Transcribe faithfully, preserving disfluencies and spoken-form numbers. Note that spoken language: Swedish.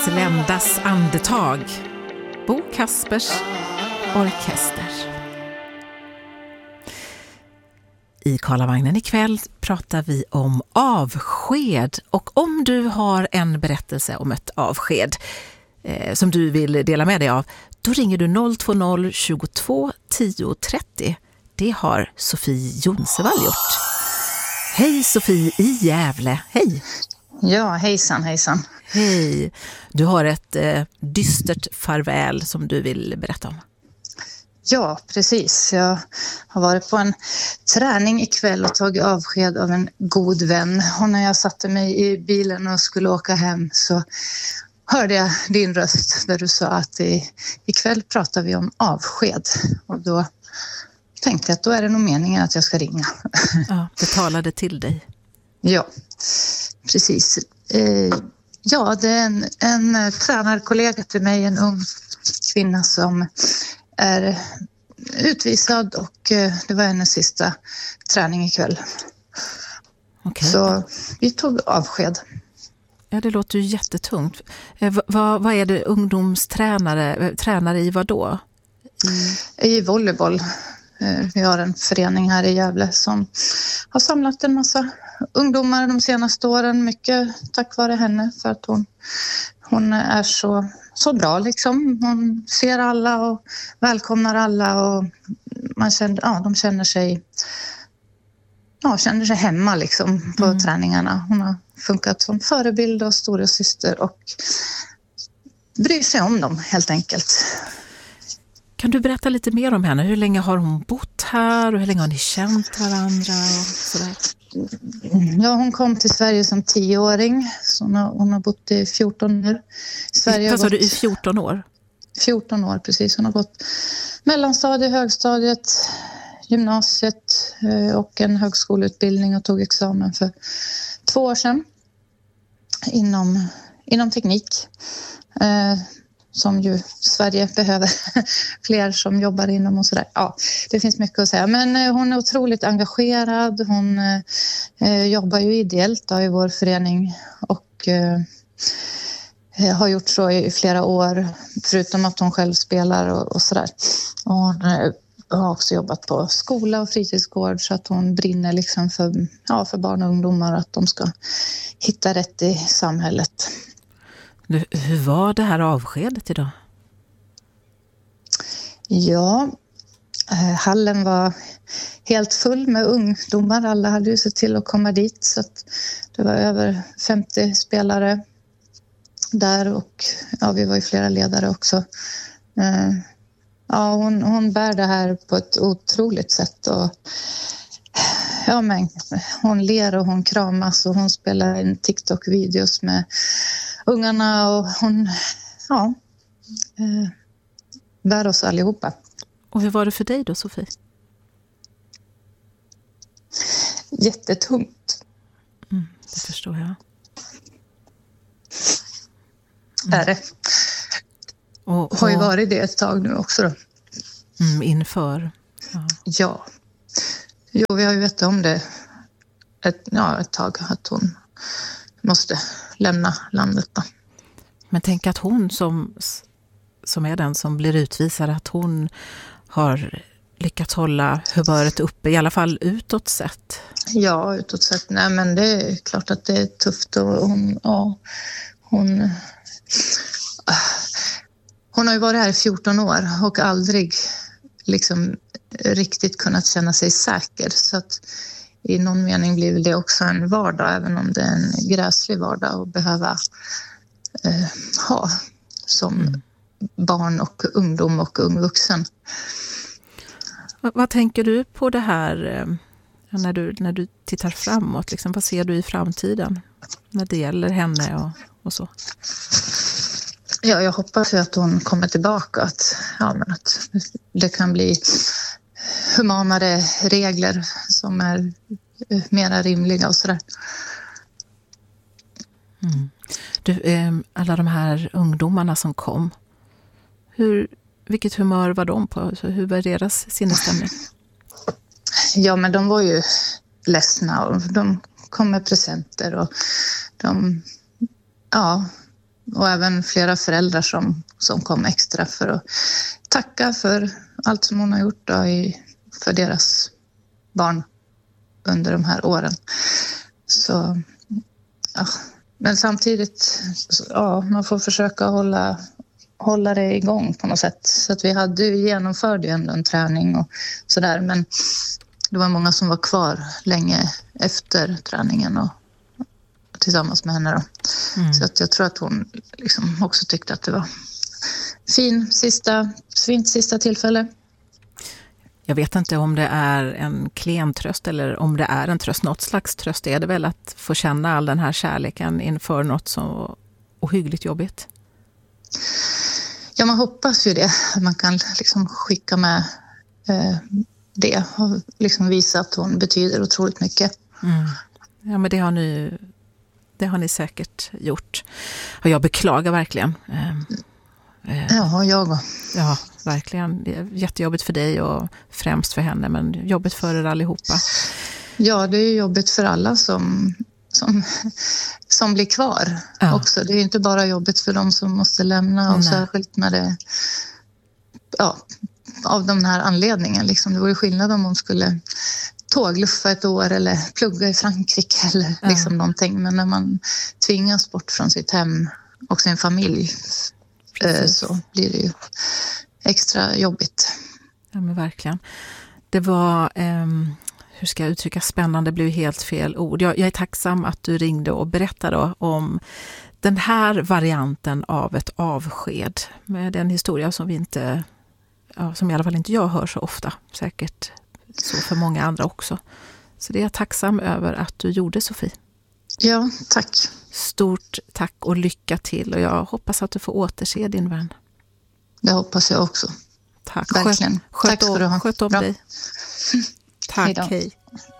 Sländas andetag. Bo Kaspers orkester. I Karlavagnen ikväll pratar vi om avsked, och om du har en berättelse om ett avsked eh, som du vill dela med dig av, då ringer du noll två noll tjugotvå tio trettio. Det har Sofie Jonsevall gjort. Hej Sofie i Gävle, hej! Ja, hejsan, hejsan. Hej, du har ett eh, dystert farväl som du vill berätta om. Ja, precis. Jag har varit på en träning ikväll och tagit avsked av en god vän. Och när jag satte mig i bilen och skulle åka hem så hörde jag din röst där du sa att i, ikväll pratar vi om avsked. Och då tänkte jag att då är det nog meningen att jag ska ringa. Ja, det talade till dig. Ja, precis. Eh, ja, det är en, en tränarkollega till mig, en ung kvinna som är utvisad, och eh, det var hennes sista träning ikväll. Okay. Så vi tog avsked. Ja, det låter ju jättetungt. Eh, vad, vad är det ungdomstränare, tränare i vad då? I, I volleyboll. Eh, vi har en förening här i Gävle som har samlat en massa ungdomar de senaste åren. Mycket tack vare henne, för att hon, hon är så, så bra liksom. Hon ser alla och välkomnar alla, och man känner, ja, de känner sig, ja, känner sig hemma liksom på mm. träningarna. Hon har funkat som förebild och stora syster och bryr sig om dem helt enkelt. Kan du berätta lite mer om henne? Hur länge har hon bott här och hur länge har ni känt varandra och sådär? Ja, hon kom till Sverige som tioåring. Så hon, har, hon har bott i fjorton år. Sverige Vad sa gått, du, i fjorton år? fjorton år, precis. Hon har gått mellanstadiet, högstadiet, gymnasiet och en högskoleutbildning och tog examen för två år sedan inom, inom teknik. Eh, som ju Sverige behöver fler som jobbar inom och sådär. Ja, det finns mycket att säga. Men eh, hon är otroligt engagerad. Hon eh, jobbar ju ideellt då, i vår förening och eh, har gjort så i flera år, förutom att hon själv spelar och, och sådär. Och hon eh, har också jobbat på skola och fritidsgård, så att hon brinner liksom för, ja, för barn och ungdomar, att de ska hitta rätt i samhället. Hur var det här avskedet idag? Ja, hallen var helt full med ungdomar. Alla hade ju sett till att komma dit, så att det var över femtio spelare där, och ja, vi var ju flera ledare också. Ja, hon, hon bär det här på ett otroligt sätt, och ja, men hon ler och hon kramas och hon spelar en TikTok-videos med ungarna, och hon, ja, eh, bär oss allihopa. Och hur var det för dig då, Sofie? Jättetungt. Mm, det förstår jag. Mm. Är det. Och, och... Har ju varit det ett tag nu också då. Mm, inför. Ja. ja. Jo, vi har ju vetat om det ett, ja, ett tag, att hon måste lämna landet då. Men tänk att hon som, som är den som blir utvisad, att hon har lyckats hålla humöret uppe, i alla fall utåt sett. Ja, utåt sett. Nej, men det är klart att det är tufft, och hon, ja, hon, hon har ju varit här i fjorton år och aldrig liksom riktigt kunnat känna sig säker, så att i någon mening blir det också en vardag, även om det är en gräslig vardag att behöva eh, ha som mm. barn och ungdom och ung vuxen. Vad, vad tänker du på det här eh, när, du, när du tittar framåt? Liksom, vad ser du i framtiden när det gäller henne och, och så? Ja, jag hoppas ju att hon kommer tillbaka, att, ja, men att det kan bli humanare regler som är mera rimliga och sådär. Mm. Du, eh, alla de här ungdomarna som kom, hur, vilket humör var de på? Alltså, hur var deras sinnesstämning? Ja, men de var ju ledsna, och de kom med presenter, och de, ja, och även flera föräldrar som, som kom extra för att tacka för allt som hon har gjort då i, för deras barn under de här åren. Så, ja. Men samtidigt, ja, man får försöka hålla, hålla det igång på något sätt. Så att vi hade ju genomförde ju ändå en träning och sådär, men det var många som var kvar länge efter träningen och tillsammans med henne då. Mm. Så att jag tror att hon liksom också tyckte att det var fin sista, fint sista tillfälle. Jag vet inte om det är en klen tröst eller om det är en tröst. Något slags tröst är det väl att få känna all den här kärleken inför något så ohyggligt jobbigt. Ja, man hoppas ju det. Man kan liksom skicka med eh, det och liksom visa att hon betyder otroligt mycket. Mm. Ja, men det har ni, det har ni säkert gjort. Och jag beklagar verkligen. Eh, eh, ja, jag också. Ja, verkligen. Det är jättejobbigt för dig och främst för henne, men jobbigt för er allihopa. Ja, det är jobbigt för alla som, som, som blir kvar ja. också. Det är inte bara jobbigt för dem som måste lämna och Nej. särskilt när det ja, av den här anledningen. Liksom. Det vore skillnad om hon skulle tågluffa ett år eller plugga i Frankrike eller ja. liksom någonting. Men när man tvingas bort från sitt hem och sin familj Precis. så blir det ju extra jobbigt. Ja, men verkligen. Det var, eh, hur ska jag uttrycka, spännande blev helt fel ord. Jag, jag är tacksam att du ringde och berättade om den här varianten av ett avsked med en historia som vi inte, ja, som i alla fall inte jag hör så ofta. Säkert så för många andra också. Så det är jag tacksam över att du gjorde, Sofie. Ja, tack. Stort tack och lycka till, och jag hoppas att du får återse din vän. Det hoppas jag också. Tack. Verkligen. Sköt, tack ska du ha. Sköt om Bra. dig. Tack, Hejdå. hej.